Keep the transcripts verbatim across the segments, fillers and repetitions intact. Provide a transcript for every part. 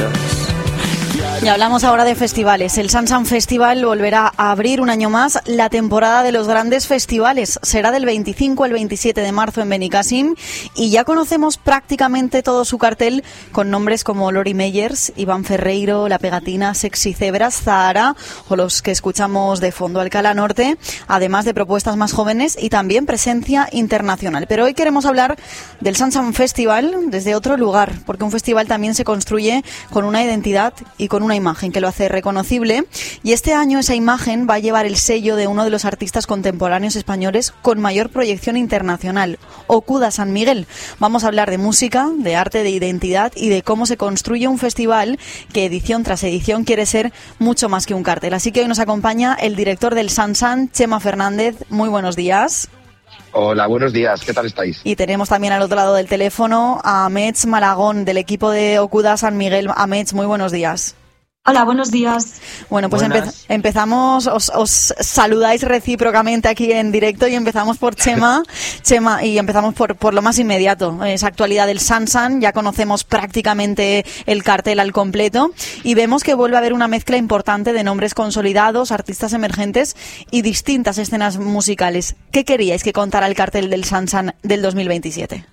Y hablamos ahora de festivales. El Sansan Festival volverá a abrir un año más la temporada de los grandes festivales. Será del veinticinco al veintisiete de marzo en Benicàssim y ya conocemos prácticamente todo su cartel con nombres como Lori Meyers, Iván Ferreiro, La Pegatina, Sexy Zebras, Zahara o los que escuchamos de fondo, Alcalá Norte, además de propuestas más jóvenes y también presencia internacional. Pero hoy queremos hablar del Sansan Festival desde otro lugar, porque un festival también se construye con una identidad y con una imagen que lo hace reconocible, y este año esa imagen va a llevar el sello de uno de los artistas contemporáneos españoles con mayor proyección internacional, Okuda San Miguel. Vamos a hablar de música, de arte, de identidad y de cómo se construye un festival que edición tras edición quiere ser mucho más que un cartel. Así que hoy nos acompaña el director del Sansan, Chema Fernández. Muy buenos días. Hola, buenos días, ¿qué tal estáis? Y tenemos también al otro lado del teléfono a Amets Malagón, del equipo de Okuda San Miguel. Amets, muy buenos días. Hola, buenos días. Bueno, pues empe- empezamos, os, os saludáis recíprocamente aquí en directo y empezamos por Chema, Chema y empezamos por, por lo más inmediato, esa actualidad del Sansan. Ya conocemos prácticamente el cartel al completo y vemos que vuelve a haber una mezcla importante de nombres consolidados, artistas emergentes y distintas escenas musicales. ¿Qué queríais que contara el cartel del Sansan del dos mil veintisiete?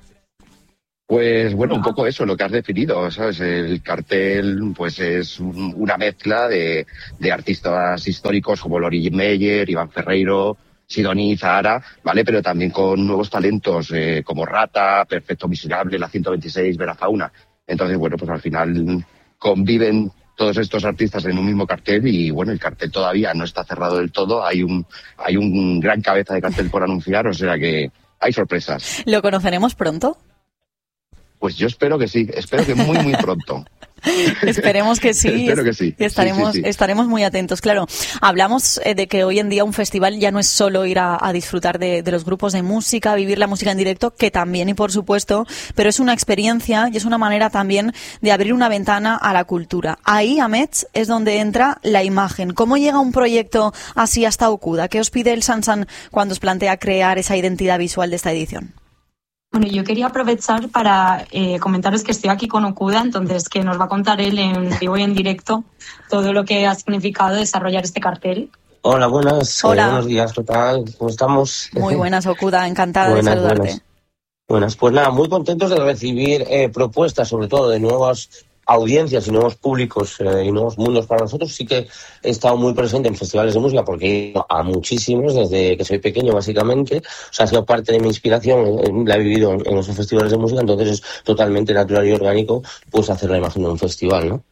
Pues bueno, un poco eso, lo que has definido, ¿sabes? El cartel pues es un, una mezcla de, de artistas históricos como Lori Meyer, Iván Ferreiro, Sidoní, Zahara, ¿vale? Pero también con nuevos talentos eh, como Rata, Perfecto Miserable, La ciento veintiséis, Vera Fauna. Entonces, bueno, pues al final conviven todos estos artistas en un mismo cartel y bueno, el cartel todavía no está cerrado del todo, hay un, hay un gran cabeza de cartel por anunciar, o sea que hay sorpresas. ¿Lo conoceremos pronto? Pues yo espero que sí, espero que muy, muy pronto. Esperemos que sí. Espero que sí. Estaremos, sí, sí, sí. estaremos muy atentos. Claro, hablamos eh, de que hoy en día un festival ya no es solo ir a, a disfrutar de, de los grupos de música, vivir la música en directo, que también y por supuesto, pero es una experiencia y es una manera también de abrir una ventana a la cultura. Ahí, Amets, es donde entra la imagen. ¿Cómo llega un proyecto así hasta Okuda? ¿Qué os pide el Sansan cuando os plantea crear esa identidad visual de esta edición? Bueno, yo quería aprovechar para eh, comentaros que estoy aquí con Okuda, entonces que nos va a contar él en vivo y en directo todo lo que ha significado desarrollar este cartel. Hola, buenas. Hola. Eh, buenos días, ¿qué tal? ¿Cómo estamos? Muy buenas, Okuda, encantada buenas, de saludarte. Buenas. buenas, pues nada, muy contentos de recibir eh, propuestas, sobre todo de nuevas audiencias y nuevos públicos eh, y nuevos mundos para nosotros. Sí que he estado muy presente en festivales de música porque he ido a muchísimos desde que soy pequeño, básicamente. O sea, ha sido parte de mi inspiración, eh, la he vivido en, en esos festivales de música, entonces es totalmente natural y orgánico pues hacer la imagen de un festival, ¿no?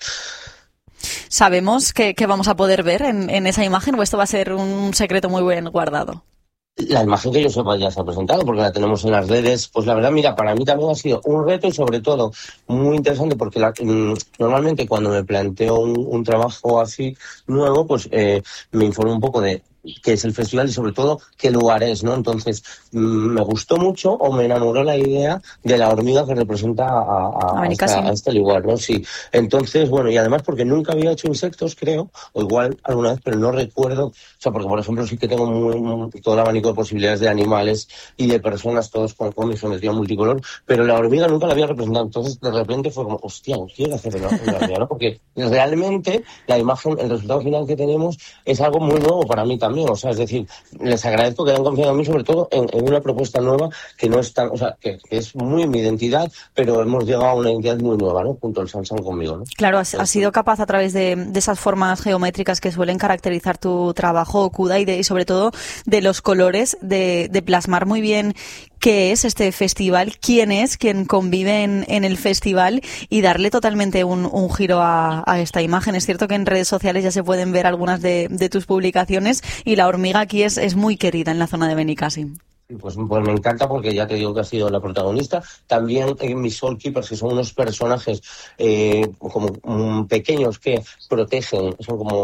¿Sabemos qué, qué vamos a poder ver en, en esa imagen o esto va a ser un secreto muy bien guardado? La imagen que yo sepa ya se ha presentado porque la tenemos en las redes. Pues la verdad, mira, para mí también ha sido un reto y sobre todo muy interesante porque la, mmm, normalmente cuando me planteo un, un trabajo así nuevo, pues eh, me informo un poco de qué es el festival y sobre todo qué lugar es, ¿no? Entonces mmm, me gustó mucho o me enamoró la idea de la hormiga que representa a, a, a, esta, a este lugar, ¿no? Sí. Entonces, bueno, y además porque nunca había hecho insectos, creo, o igual alguna vez, pero no recuerdo, o sea, porque por ejemplo sí que tengo muy, muy, todo el abanico de posibilidades de animales y de personas, todos con, con mi geometría multicolor, pero la hormiga nunca la había representado. Entonces de repente fue como, hostia, quiero hacer una, una hormiga, ¿no? Porque realmente la imagen, el resultado final que tenemos es algo muy nuevo para mí también. O sea, es decir, les agradezco que hayan confiado en mí, sobre todo en, en una propuesta nueva que no es tan, o sea, que, que es muy mi identidad, pero hemos llegado a una identidad muy nueva, ¿no? Junto al Sansan conmigo, ¿no? Claro, has, has sido capaz a través de, de esas formas geométricas que suelen caracterizar tu trabajo, Okuda, y, de, y sobre todo de los colores, de, de plasmar muy bien qué es este festival, quién es quien convive en, en el festival y darle totalmente un, un giro a, a esta imagen. Es cierto que en redes sociales ya se pueden ver algunas de, de tus publicaciones y la hormiga aquí es, es muy querida en la zona de Benicàssim. Pues, pues me encanta porque ya te digo que ha sido la protagonista. También eh, mis Soul Keepers, que son unos personajes eh, como um, pequeños que protegen, son como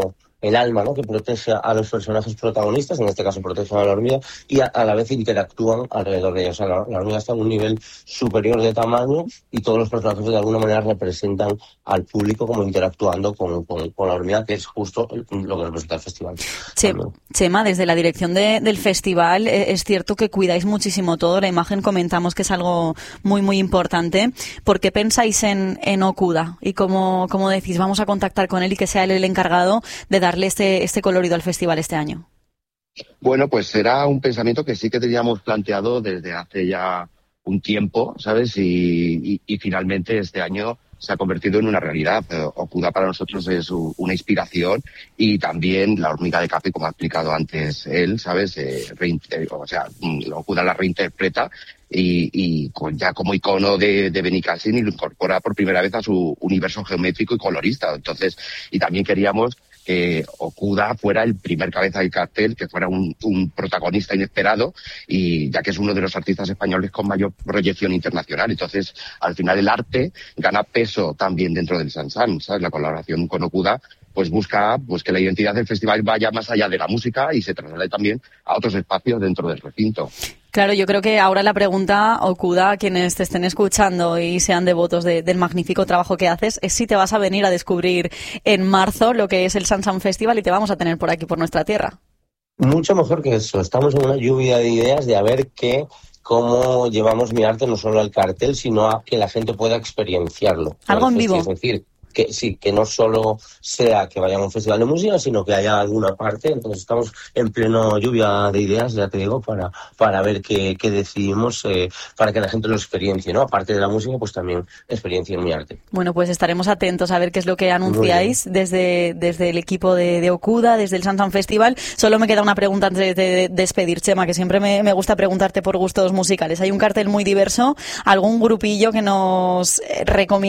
el alma, ¿no? Que protege a los personajes protagonistas, en este caso protege a la hormiga, y a, a la vez interactúan alrededor de ella. O sea, la, la hormiga está en un nivel superior de tamaño y todos los personajes de alguna manera representan al público como interactuando con, con, con la hormiga, que es justo lo que representa el festival. Che, Chema, desde la dirección de, del festival eh, es cierto que cuidáis muchísimo todo. La imagen comentamos que es algo muy, muy importante. ¿Por qué pensáis en, en Okuda? Y cómo, cómo decís, vamos a contactar con él y que sea él el encargado de darle este, este colorido al festival este año. Bueno, pues era un pensamiento que sí que teníamos planteado desde hace ya un tiempo, ¿sabes? Y, y, y finalmente este año se ha convertido en una realidad. Okuda para nosotros es una inspiración y también la hormiga de Cape, como ha explicado antes él, ¿sabes? Eh, reinter- o sea, Okuda la reinterpreta y, y con, ya como icono de, de Benicàssim y lo incorpora por primera vez a su universo geométrico y colorista. Entonces, y también queríamos que Okuda fuera el primer cabeza del cartel, que fuera un, un protagonista inesperado, y ya que es uno de los artistas españoles con mayor proyección internacional. Entonces, al final el arte gana peso también dentro del Sansan, ¿sabes? La colaboración con Okuda pues busca pues que la identidad del festival vaya más allá de la música y se traslade también a otros espacios dentro del recinto. Claro, yo creo que ahora la pregunta, Okuda, quienes te estén escuchando y sean devotos de, del magnífico trabajo que haces, es si te vas a venir a descubrir en marzo lo que es el Sansan Festival y te vamos a tener por aquí, por nuestra tierra. Mucho mejor que eso. Estamos en una lluvia de ideas de a ver qué, cómo llevamos mi arte no solo al cartel, sino a que la gente pueda experienciarlo. Algo en vivo. Es decir, que sí, que no solo sea que vayan a un festival de música, sino que haya alguna parte. Entonces estamos en pleno lluvia de ideas, ya te digo, para, para ver qué, qué decidimos, eh, para que la gente lo experiencie, ¿no? Aparte de la música, pues también experiencia en mi arte. Bueno, pues estaremos atentos a ver qué es lo que anunciáis desde, desde el equipo de, de Okuda, desde el Sansan Festival. Solo me queda una pregunta antes de, de, de despedir, Chema, que siempre me, me gusta preguntarte por gustos musicales. Hay un cartel muy diverso, algún grupillo que nos recomienda